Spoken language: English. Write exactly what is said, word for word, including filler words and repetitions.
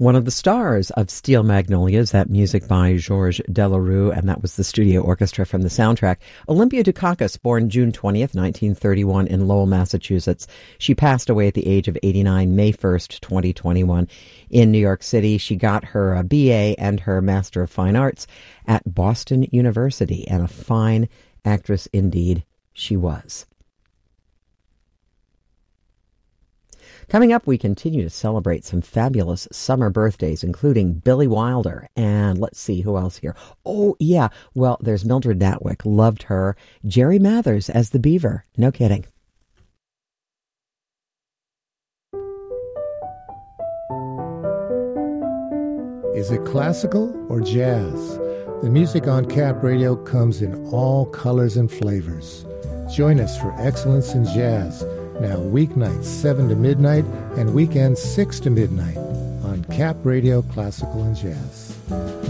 One of the stars of Steel Magnolias, that music by Georges Delerue, and that was the studio orchestra from the soundtrack. Olympia Dukakis, born June twentieth, nineteen thirty-one in Lowell, Massachusetts. She passed away at the age of eighty-nine, May first, twenty twenty-one, in New York City. She got her uh, B A and her Master of Fine Arts at Boston University, and a fine actress indeed she was. Coming up, we continue to celebrate some fabulous summer birthdays, including Billy Wilder. And let's see, who else here? Oh, yeah. Well, there's Mildred Natwick. Loved her. Jerry Mathers as the Beaver. No kidding. Is it classical or jazz? The music on Cap Radio comes in all colors and flavors. Join us for Excellence in Jazz, now weeknights seven to midnight and weekends six to midnight on Cap Radio Classical and Jazz.